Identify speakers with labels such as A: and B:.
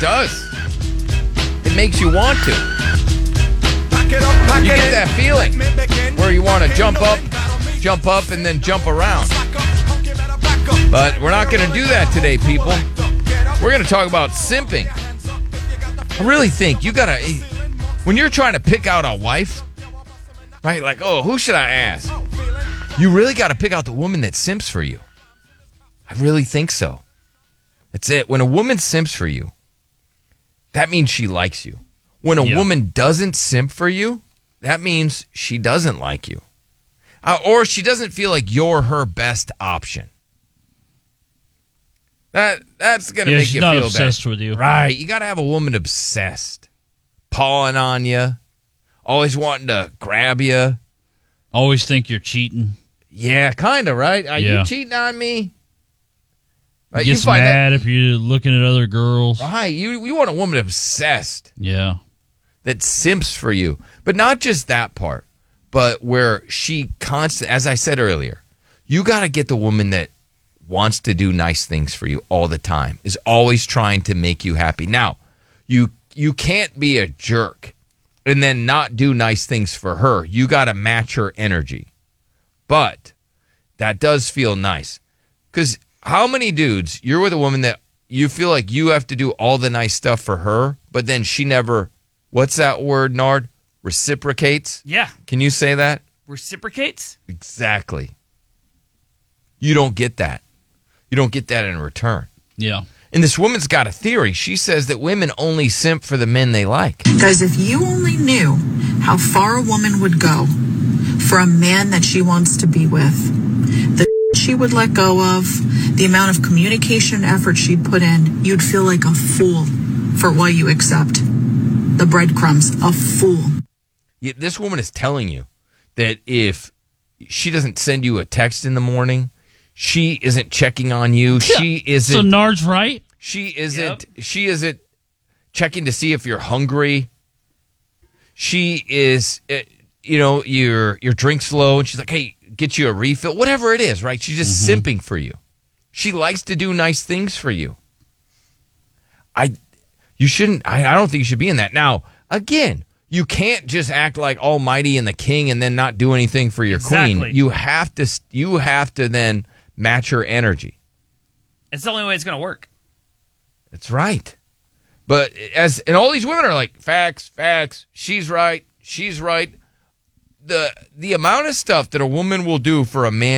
A: does. It makes you want to. You get that feeling where you want to jump up, and then jump around. But we're not going to do that today, people. We're going to talk about simping. I really think you got to, when you're trying to pick out a wife, right? Like, oh, who should I ask? You really got to pick out the woman that simps for you. I really think so. That's it. When a woman simps for you, that means she likes you. When a woman doesn't simp for you, that means she doesn't like you. Or she doesn't feel like you're her best option. That's going to make you feel bad.
B: She's not obsessed with you.
A: Right. You got to have a woman obsessed. Pawing on you. Always wanting to grab you.
B: Always think you're cheating.
A: Yeah, kind of, right? Are you cheating on me? Right,
B: Gets mad if you're looking at other girls.
A: Right. You want a woman obsessed.
B: Yeah.
A: That simps for you. But not just that part, but where she as I said earlier, you got to get the woman that wants to do nice things for you all the time, is always trying to make you happy. Now, you can't be a jerk and then not do nice things for her. You got to match her energy. But that does feel nice. Because how many dudes, you're with a woman that you feel like you have to do all the nice stuff for her, but then she never, what's that word, Nard? Reciprocates?
C: Yeah.
A: Can you say that?
C: Reciprocates?
A: Exactly. You don't get that. You don't get that in return.
B: Yeah.
A: And this woman's got a theory. She says that women only simp for the men they like.
D: Guys, if you only knew how far a woman would go for a man that she wants to be with, the she would let go of, the amount of communication effort she'd put in, you'd feel like a fool for what you accept. The breadcrumbs, a fool.
A: Yeah, this woman is telling you that if she doesn't send you a text in the morning, she isn't checking on you. She isn't.
B: So Nard's right.
A: She isn't. Yep. She isn't checking to see if you're hungry. She is. Your drink's low, and she's like, "Hey, get you a refill." Whatever it is, right? She's just simping for you. She likes to do nice things for you. You shouldn't. I don't think you should be in that. Now, again, you can't just act like almighty and the king and then not do anything for your queen. You have to then match her energy.
C: It's the only way it's going to work.
A: That's right. But and all these women are like, facts. She's right. The amount of stuff that a woman will do for a man